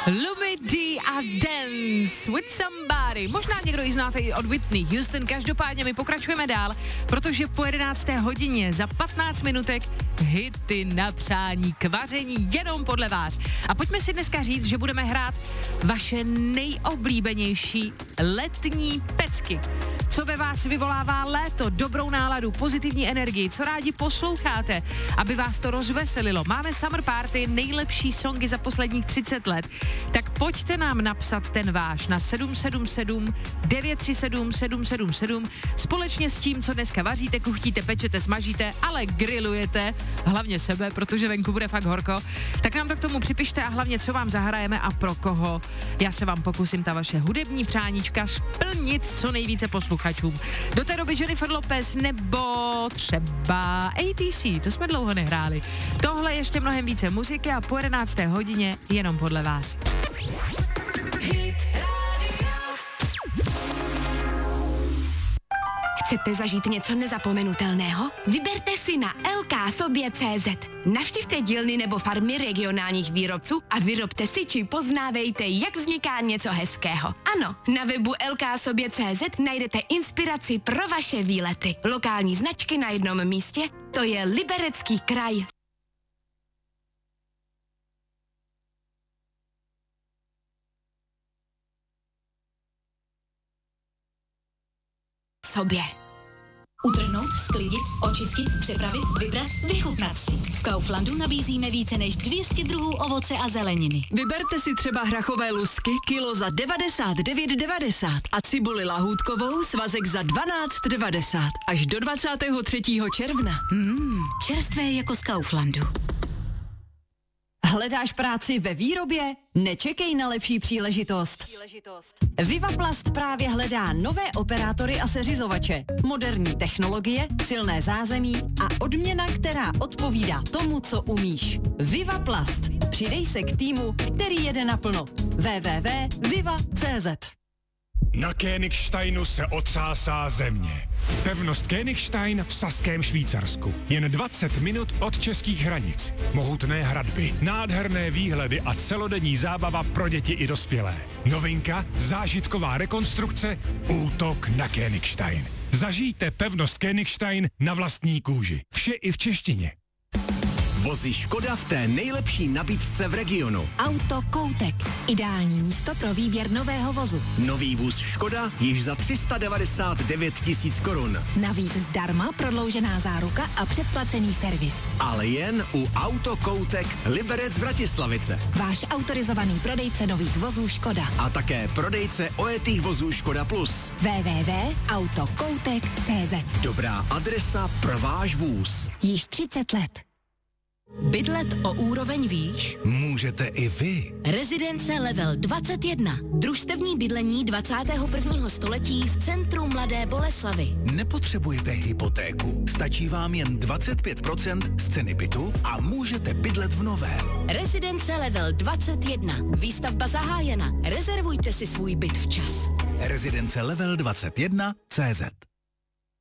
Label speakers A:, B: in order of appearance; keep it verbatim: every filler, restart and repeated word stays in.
A: Lumidee a Dance with Somebody. Možná někdo ji znáte i od Whitney Houston. Každopádně my pokračujeme dál, protože po jedenácté hodině za patnáct minutek hity na přání k vaření jenom podle vás. A pojďme si dneska říct, že budeme hrát vaše nejoblíbenější letní pecky. Co ve vás vyvolává léto, dobrou náladu, pozitivní energii, co rádi posloucháte, aby vás to rozveselilo. Máme Summer Party, nejlepší songy za posledních třicet let. Tak pojďte nám napsat ten váš na sedm sedm sedm devět tři sedm sedm sedm sedm společně s tím, co dneska vaříte, kuchtíte, pečete, smažíte, ale grillujete, hlavně sebe, protože venku bude fakt horko. Tak nám to k tomu připište a hlavně, co vám zahrajeme a pro koho. Já se vám pokusím ta vaše hudební přáníčka splnit co nejvíce posluchačům. Do té doby Jennifer Lopez nebo třeba A T C, to jsme dlouho nehráli. Tohle ještě mnohem více muziky a po jedenácté hodině jenom podle vás.
B: Chcete zažít něco nezapomenutelného? Vyberte si na el ká sobě tečka cé zet. Navštivte dílny nebo farmy regionálních výrobců a vyrobte si či poznávejte, jak vzniká něco hezkého. Ano, na webu el ká sobě tečka cé zet najdete inspiraci pro vaše výlety. Lokální značky na jednom místě, to je Liberecký kraj. Sobě.
C: Utrhnout, sklidit, očistit, připravit, vybrat, vychutnat si. V Kauflandu nabízíme více než dvě stě druhů ovoce a zeleniny.
D: Vyberte si třeba hrachové lusky, kilo za devadesát devět devadesát a cibuli lahůdkovou svazek za dvanáct devadesát až do dvacátého třetího června.
C: Mmm, čerstvé jako z Kauflandu.
D: Hledáš práci ve výrobě? Nečekej na lepší příležitost. Vivaplast právě hledá nové operátory a seřizovače, moderní technologie, silné zázemí a odměna, která odpovídá tomu, co umíš. Vivaplast. Přidej se k týmu, který jede naplno. w w w tečka viva tečka cé zet.
E: Na Königsteinu se otřásá země. Pevnost Königstein v Saském Švýcarsku. Jen dvacet minut od českých hranic. Mohutné hradby, nádherné výhledy a celodenní zábava pro děti i dospělé. Novinka, zážitková rekonstrukce, útok na Königstein. Zažijte pevnost Königstein na vlastní kůži. Vše i v češtině.
F: Vozy Škoda v té nejlepší nabídce v regionu.
G: Auto Koutek. Ideální místo pro výběr nového vozu.
F: Nový vůz Škoda již za tři sta devadesát devět tisíc korun.
G: Navíc zdarma prodloužená záruka a předplacený servis.
F: Ale jen u Auto Koutek Liberec Vratislavice.
G: Váš autorizovaný prodejce nových vozů Škoda.
F: A také prodejce ojetých vozů Škoda Plus.
G: w w w tečka autokoutek tečka cé zet.
F: Dobrá adresa pro váš vůz.
G: Již třicet let.
C: Bydlet o úroveň výš?
H: Můžete i vy.
C: Rezidence Level dvacet jedna. Družstevní bydlení dvacátého prvního století v centru Mladé Boleslavi.
H: Nepotřebujete hypotéku. Stačí vám jen dvacet pět procent z ceny bytu a můžete bydlet v novém.
C: Rezidence Level dvacet jedna. Výstavba zahájena. Rezervujte si svůj byt včas.
H: Rezidence Level dvacet jedna tečka cé zet.